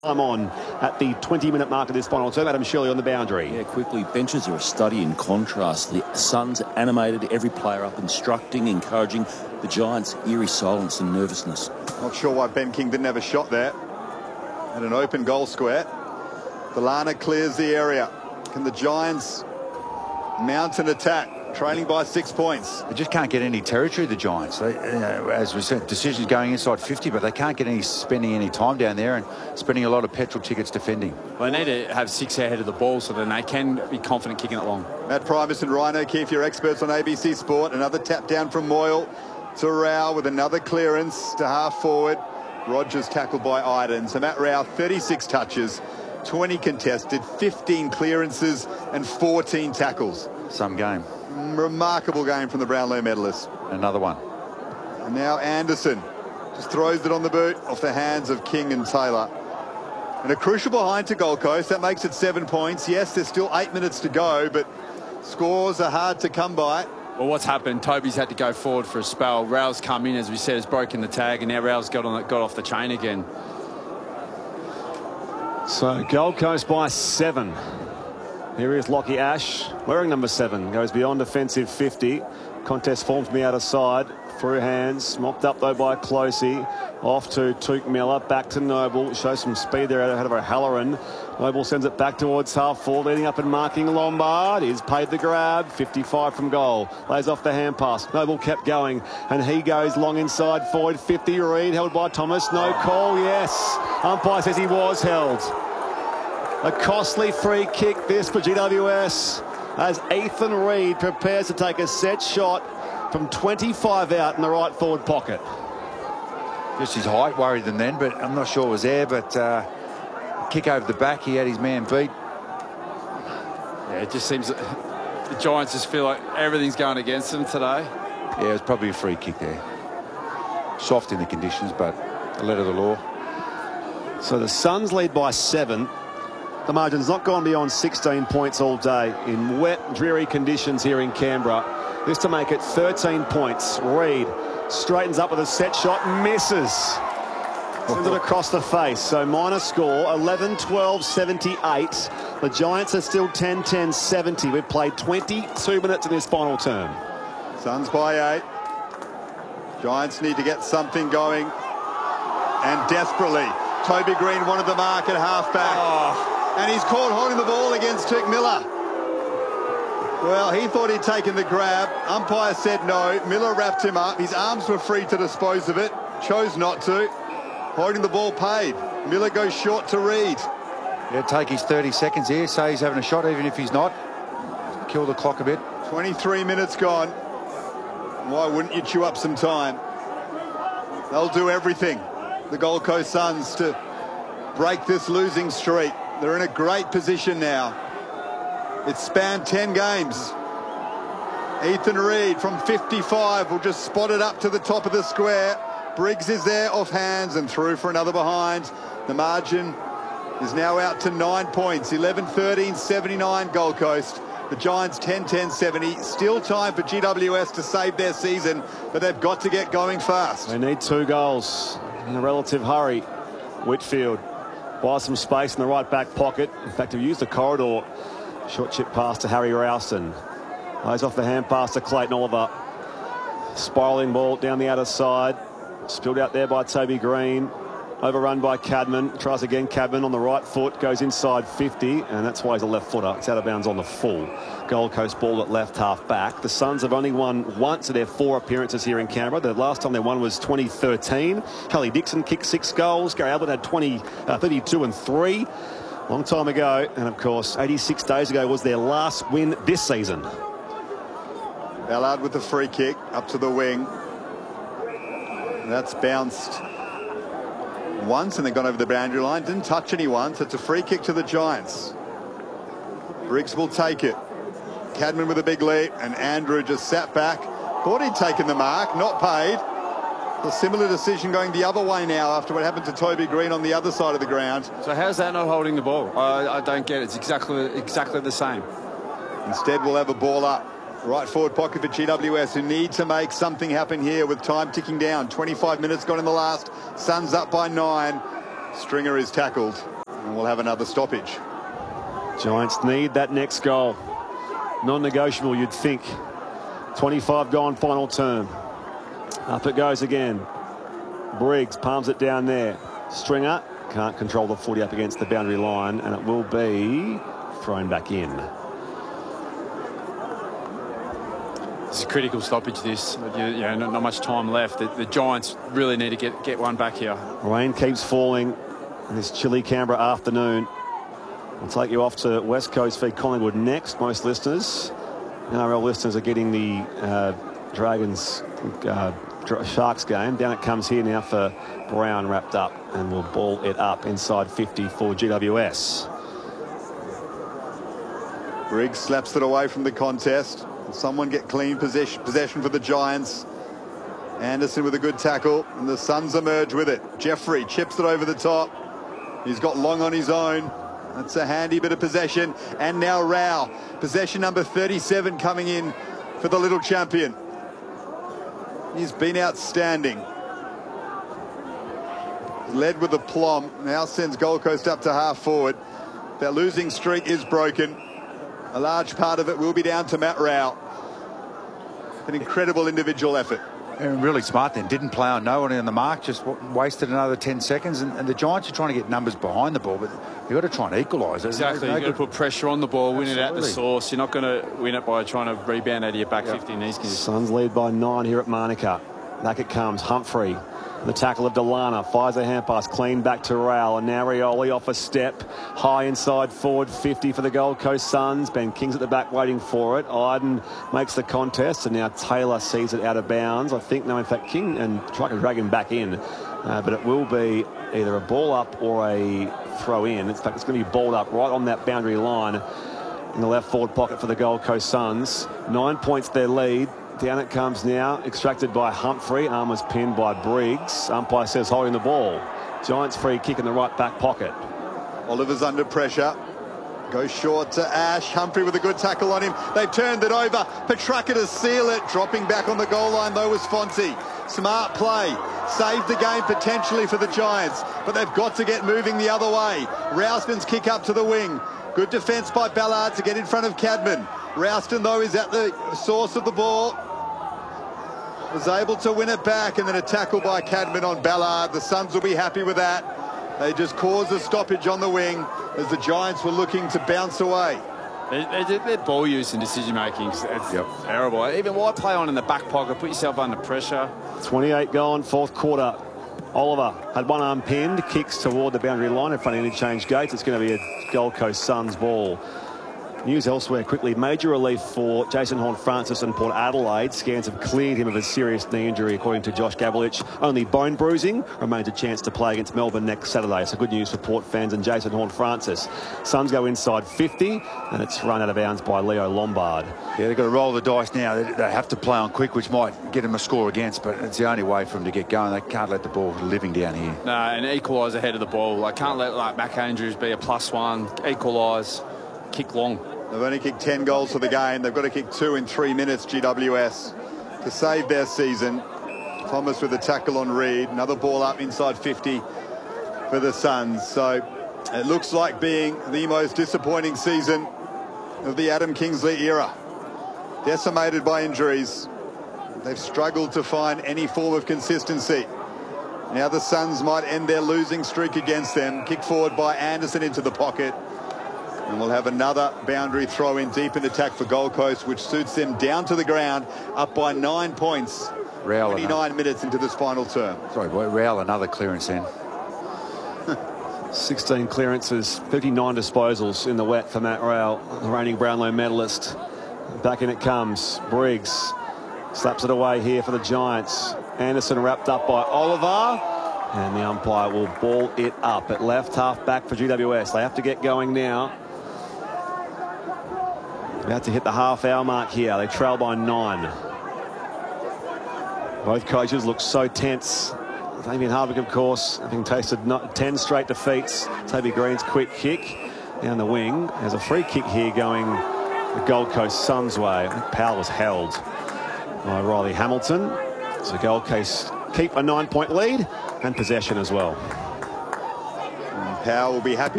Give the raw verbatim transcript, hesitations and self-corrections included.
I'm on at the twenty minute mark of this final term. Adam Shirley on the boundary. Yeah, quickly, benches are a study in contrast. The Suns animated, every player up, instructing, encouraging. The Giants, eerie silence and nervousness. Not sure why Ben King didn't have a shot there. And an open goal square. Villana clears the area. Can the Giants mount an attack? Trailing by six points. They just can't get any territory, the Giants. They, you know, as we said, decisions going inside fifty, but they can't get any spending any time down there and spending a lot of petrol tickets defending. Well, they need to have six ahead of the ball so then they can be confident kicking it long. Matt Primus and Ryan O'Keefe, your experts on A B C Sport. Another tap down from Moyle to Rao with another clearance to half forward. Rogers tackled by Iden. So Matt Rao, thirty-six touches, twenty contested, fifteen clearances and fourteen tackles. Some game. Remarkable game from the Brownlow medalist. Another one. And now Anderson just throws it on the boot off the hands of King and Taylor. And a crucial behind to Gold Coast. That makes it seven points. Yes, there's still eight minutes to go, but scores are hard to come by. Well, what's happened? Toby's had to go forward for a spell. Rao's come in, as we said, has broken the tag, and now Rao's got on, got off the chain again. So Gold Coast by seven. Here is Lockie Ash wearing number seven. Goes beyond offensive fifty. Contest formed from the outer side. Through hands. Mopped up though by Closey. Off to Touk Miller. Back to Noble. Shows some speed there ahead of O'Halloran. Noble sends it back towards half full. Leading up and marking Lombard. He's paid the grab. fifty-five from goal. Lays off the hand pass. Noble kept going. And he goes long inside forward. fifty. Reid held by Thomas. No call. Yes. Umpire says he was held. A costly free kick this for G W S as Ethan Reid prepares to take a set shot from twenty-five out in the right forward pocket. Just his height worried them then, but I'm not sure it was there. But uh, kick over the back, he had his man beat. Yeah, it just seems that the Giants just feel like everything's going against them today. Yeah, it was probably a free kick there. Soft in the conditions, but a letter of the law. So the Suns lead by seven. The margin's not gone beyond sixteen points all day in wet, dreary conditions here in Canberra. This to make it thirteen points. Reid straightens up with a set shot, misses. Sends it across the face. So minor score, eleven twelve seventy-eight. The Giants are still ten ten seventy. We've played twenty-two minutes in this final term. Suns by eight. Giants need to get something going. And desperately, Toby Green wanted the mark at half-back. Oh. And he's caught holding the ball against Touk Miller. Well, he thought he'd taken the grab. Umpire said no. Miller wrapped him up. His arms were free to dispose of it. Chose not to. Holding the ball paid. Miller goes short to Reid. Yeah, take his thirty seconds here. Say he's having a shot, even if he's not. Kill the clock a bit. twenty-three minutes gone. Why wouldn't you chew up some time? They'll do everything, the Gold Coast Suns, to break this losing streak. They're in a great position now. It's spanned ten games. Ethan Reid from fifty-five will just spot it up to the top of the square. Briggs is there off hands and through for another behind. The margin is now out to nine points. eleven thirteen seventy-nine Gold Coast. The Giants ten ten seventy. Still time for G W S to save their season, but they've got to get going fast. They need two goals in a relative hurry. Whitfield buys some space in the right back pocket. In fact, he'll use the corridor. Short chip pass to Harry Ralston. Lays off the hand pass to Clayton Oliver. Spiralling ball down the outer side. Spilled out there by Toby Green. Overrun by Cadman. Tries again, Cadman on the right foot. Goes inside fifty, and that's why he's a left footer. It's out of bounds on the full. Gold Coast ball at left half back. The Suns have only won once of their four appearances here in Canberra. The last time they won was twenty thirteen. Cully Dixon kicked six goals. Gary Ablett had twenty, uh, thirty-two and three. Long time ago. And of course, eighty-six days ago was their last win this season. Ballard with the free kick up to the wing. That's bounced once and then gone over the boundary line. Didn't touch anyone, so it's a free kick to the Giants. Briggs will take it. Cadman with a big leap, and Andrew just sat back. Thought he'd taken the mark, not paid. A similar decision going the other way now after what happened to Toby Green on the other side of the ground. So how's that not holding the ball? I, I don't get it. It's exactly, exactly the same. Instead, we'll have a ball up. Right forward pocket for G W S, who need to make something happen here with time ticking down. twenty-five minutes gone in the last. Suns up by nine. Stringer is tackled, and we'll have another stoppage. Giants need that next goal. Non-negotiable, you'd think. twenty-five gone, final term. Up it goes again. Briggs palms it down there. Stringer can't control the footy up against the boundary line, and it will be thrown back in. It's a critical stoppage, this. You, you know, not, not much time left. The, the Giants really need to get, get one back here. Rain keeps falling in this chilly Canberra afternoon. I'll take you off to West Coast v Collingwood next. Most listeners, N R L listeners, are getting the uh, Dragons uh, Sharks game. Down it comes here now for Brown, wrapped up, and we'll ball it up inside fifty for G W S. Briggs slaps it away from the contest. Will someone get clean possession, possession for the Giants? Anderson with a good tackle, and the Suns emerge with it. Jeffrey chips it over the top. He's got Long on his own. That's a handy bit of possession. And now Rao. Possession number thirty-seven coming in for the little champion. He's been outstanding. Led with aplomb. Now sends Gold Coast up to half forward. Their losing streak is broken. A large part of it will be down to Matt Rao. An incredible individual effort. And really smart then. Didn't play on no one in the mark. Just wasted another ten seconds. And, and the Giants are trying to get numbers behind the ball, but you've got to try and equalise it. Exactly. No You've got to good. put pressure on the ball, win Absolutely. it at the source. You're not going to win it by trying to rebound out of your back Yep. fifty in these conditions. Suns lead by nine here at Manuka. Back it comes. Humphrey. The tackle of Delana. Fires a hand pass clean back to Rowell. And now Rioli off a step. High inside forward fifty for the Gold Coast Suns. Ben King's at the back waiting for it. Iden makes the contest. And now Taylor sees it out of bounds. I think, no, in fact, King and try to drag him back in. Uh, but it will be either a ball up or a throw in. In fact, it's going to be balled up right on that boundary line in the left forward pocket for the Gold Coast Suns. Nine points their lead. Down it comes now, extracted by Humphrey. Arm was pinned by Briggs. Umpire says holding the ball. Giants free kick in the right back pocket. Oliver's under pressure. Goes short to Ash. Humphrey with a good tackle on him. They've turned it over. Petrarca to seal it. Dropping back on the goal line though was Fonzie. Smart play. Saved the game potentially for the Giants. But they've got to get moving the other way. Rouston's kick up to the wing. Good defence by Ballard to get in front of Cadman. Rouston though is at the source of the ball. Was able to win it back, and then a tackle by Cadman on Ballard. The Suns will be happy with that. They just caused a stoppage on the wing as the Giants were looking to bounce away. Their, their, their ball use and decision making is Yep. terrible. Even wide play on in the back pocket, put yourself under pressure. twenty-eight gone, fourth quarter. Oliver had one arm pinned, kicks toward the boundary line in front of interchange gates. It's going to be a Gold Coast Suns ball. News elsewhere quickly. Major relief for Jason Horne-Francis and Port Adelaide. Scans have cleared him of a serious knee injury, according to Josh Gabelich. Only bone bruising. Remains a chance to play against Melbourne next Saturday. So good news for Port fans and Jason Horne-Francis. Suns go inside fifty, and it's run out of bounds by Leo Lombard. Yeah, they've got to roll the dice now. They, they have to play on quick, which might get them a score against, but it's the only way for them to get going. They can't let the ball living down here. No, and equalise ahead of the ball. I can't let like Mac Andrews be a plus one. Equalise, kick long. They've only kicked ten goals for the game. They've got to kick two in three minutes, G W S, to save their season. Thomas with a tackle on Reed. Another ball up inside fifty for the Suns. So it looks like being the most disappointing season of the Adam Kingsley era. Decimated by injuries. They've struggled to find any form of consistency. Now the Suns might end their losing streak against them. Kick forward by Anderson into the pocket. And we'll have another boundary throw in deep in attack for Gold Coast, which suits them down to the ground, up by nine points. Rowell twenty-nine minutes into this final term. Sorry, boy, Rowell another clearance then. sixteen clearances, fifty-nine disposals in the wet for Matt Rowell, the reigning Brownlow medalist. Back in it comes. Briggs slaps it away here for the Giants. Anderson wrapped up by Oliver. And the umpire will ball it up at left half back for G W S. They have to get going now. About to hit the half hour mark here. They trail by nine. Both coaches look so tense. Damien Hardwick, of course, having tasted not ten straight defeats. Toby Green's quick kick down the wing. There's a free kick here going the Gold Coast Suns' way. I think Powell was held by Riley Hamilton. So Gold Coast keep a nine-point lead and possession as well. Power will be happy